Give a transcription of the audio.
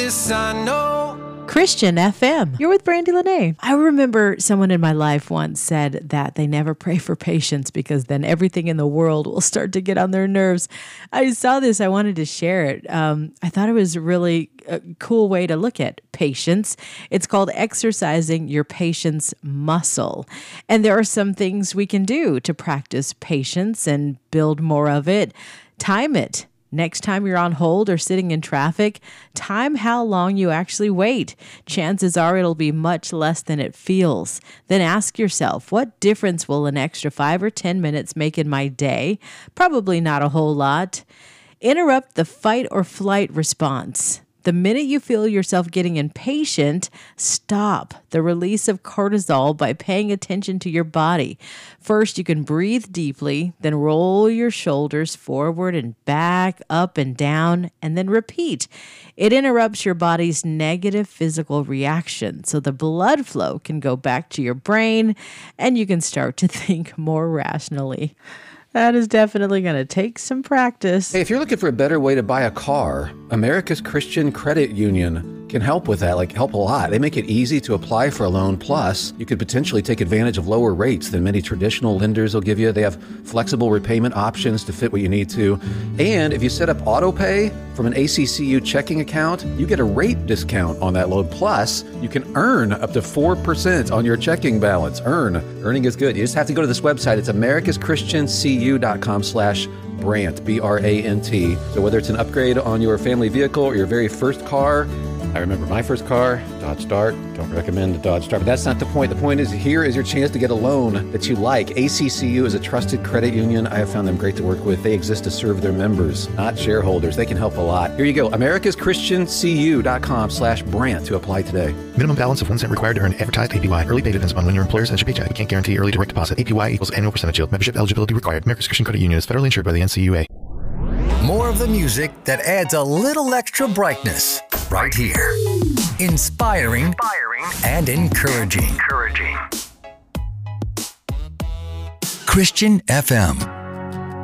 this I know. Christian FM. You're with Brandy Lene. I remember someone in my life once said that they never pray for patience because then everything in the world will start to get on their nerves. I saw this. I wanted to share it. I thought it was really a cool way to look at patience. It's called exercising your patience muscle. And there are some things we can do to practice patience and build more of it. Time it. Next time you're on hold or sitting in traffic, time how long you actually wait. Chances are it'll be much less than it feels. Then ask yourself, what difference will an extra 5 or 10 minutes make in my day? Probably not a whole lot. Interrupt the fight or flight response. The minute you feel yourself getting impatient, stop the release of cortisol by paying attention to your body. First, you can breathe deeply, then roll your shoulders forward and back, up and down, and then repeat. It interrupts your body's negative physical reaction, so the blood flow can go back to your brain, and you can start to think more rationally. That is definitely going to take some practice. Hey, if you're looking for a better way to buy a car, America's Christian Credit Union can help with that, help a lot. They make it easy to apply for a loan. Plus, you could potentially take advantage of lower rates than many traditional lenders will give you. They have flexible repayment options to fit what you need to. And if you set up auto pay from an ACCU checking account, you get a rate discount on that loan. Plus, you can earn up to 4% on your checking balance. Earning is good. You just have to go to this website. It's americaschristiancu.com/Brant, B-R-A-N-T. So whether it's an upgrade on your family vehicle or your very first car, I remember my first car, Dodge Dart. Don't recommend the Dodge Dart, but that's not the point. The point is, here is your chance to get a loan that you like. ACCU is a trusted credit union. I have found them great to work with. They exist to serve their members, not shareholders. They can help a lot. Here you go, americaschristiancu.com/Brant to apply today. Minimum balance of 1 cent required to earn advertised APY. Early pay depends on when your employer sends your paycheck. We can't guarantee early direct deposit. APY equals annual percentage yield. Membership eligibility required. America's Christian Credit Union is federally insured by the NCUA. More of the music that adds a little extra brightness right here. Inspiring and encouraging. Christian FM.